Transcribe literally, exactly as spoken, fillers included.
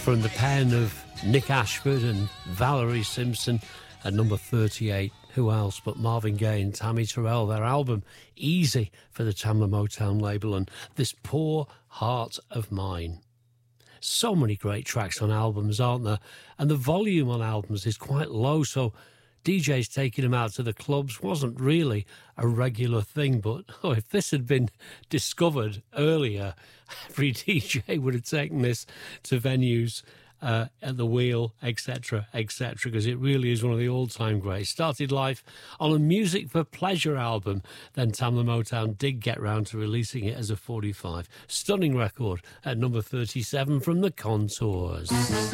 from the pen of Nick Ashford and Valerie Simpson at number thirty-eight. Who else but Marvin Gaye and Tammy Terrell, their album Easy for the Tamla Motown label, and This Poor Heart of Mine. So many great tracks on albums, aren't there? And the volume on albums is quite low, so D Js taking them out to the clubs wasn't really a regular thing. But oh, if this had been discovered earlier, every D J would have taken this to venues uh, at the wheel, et cetera, et cetera, because it really is one of the all-time greats. Started life on a Music for Pleasure album, then Tamla Motown did get round to releasing it as a forty-five. Stunning record at number thirty-seven from the Contours.